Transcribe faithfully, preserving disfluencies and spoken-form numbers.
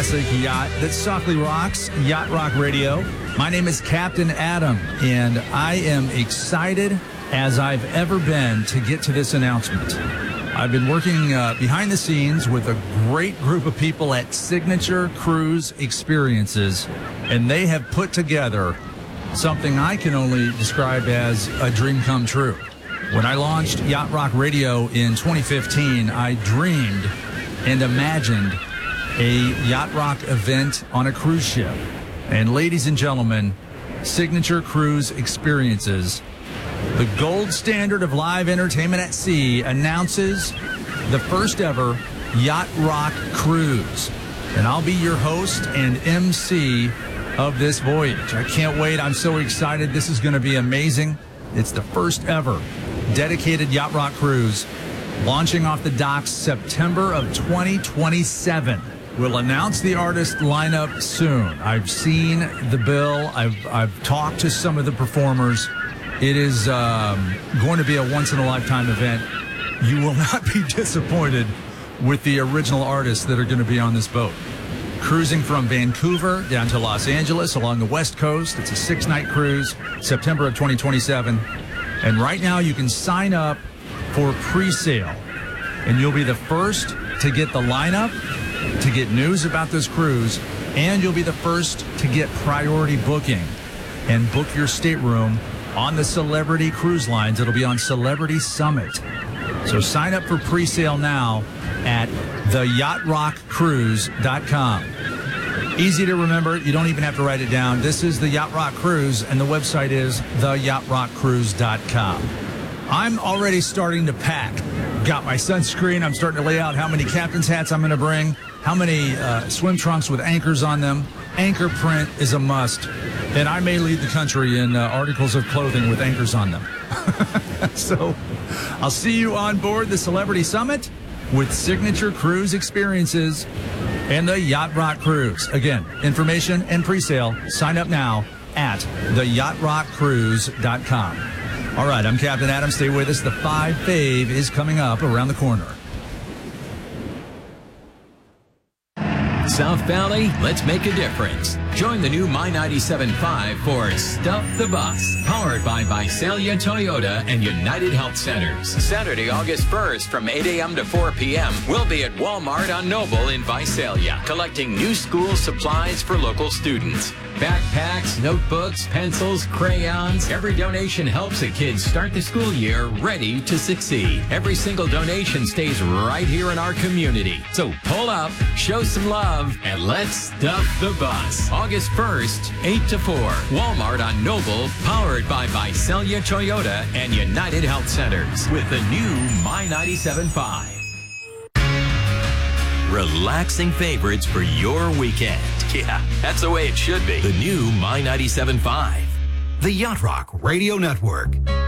classic yacht that softly rocks, Yacht Rock Radio. My name is Captain Adam, and I am excited as I've ever been to get to this announcement. I've been working uh, behind the scenes with a great group of people at Signature Cruise Experiences, and they have put together something I can only describe as a dream come true. When I launched Yacht Rock Radio in twenty fifteen, I dreamed and imagined a Yacht Rock event on a cruise ship. And ladies and gentlemen, Signature Cruise Experiences, the gold standard of live entertainment at sea, announces the first ever Yacht Rock Cruise. And I'll be your host and M C of this voyage. I can't wait. I'm so excited. This is going to be amazing. It's the first ever dedicated Yacht Rock Cruise, launching off the docks September of twenty twenty-seven. We'll announce the artist lineup soon. I've seen the bill. I've, I've talked to some of the performers. It is um, going to be a once-in-a-lifetime event. You will not be disappointed with the original artists that are going to be on this boat. Cruising from Vancouver down to Los Angeles along the West Coast. It's a six-night cruise, September of twenty twenty-seven. And right now you can sign up for pre-sale. And you'll be the first to get the lineup, to get news about this cruise, and you'll be the first to get priority booking and book your stateroom on the Celebrity Cruise Lines. It'll be on Celebrity Summit. So sign up for pre-sale now at the yacht rock cruise dot com. Easy to remember. You don't even have to write it down. This is the Yacht Rock Cruise, and the website is the yacht rock cruise dot com. I'm already starting to pack. Got my sunscreen. I'm starting to lay out how many captain's hats I'm going to bring, how many uh, swim trunks with anchors on them. Anchor print is a must, and I may lead the country in uh, articles of clothing with anchors on them. So I'll see you on board the Celebrity Summit with Signature Cruise Experiences and the Yacht Rock Cruise. Again, information and pre-sale. Sign up now at the yacht rock cruise dot com. All right, I'm Captain Adam. Stay with us. The five fave is coming up around the corner. South Valley, let's make a difference. Join the new My ninety-seven point five for Stuff the Bus, powered by Visalia Toyota and United Health Centers. Saturday, August first from eight a m to four p m We'll be at Walmart on Noble in Visalia, collecting new school supplies for local students. Backpacks, notebooks, pencils, crayons. Every donation helps a kid start the school year ready to succeed. Every single donation stays right here in our community. So pull up, show some love, and let's stuff the bus. August first, eight to four. Walmart on Noble, powered by Visalia Toyota and United Health Centers with the new My ninety-seven point five. Relaxing favorites for your weekend. Yeah, that's the way it should be. The new My ninety-seven point five. The Yacht Rock Radio Network.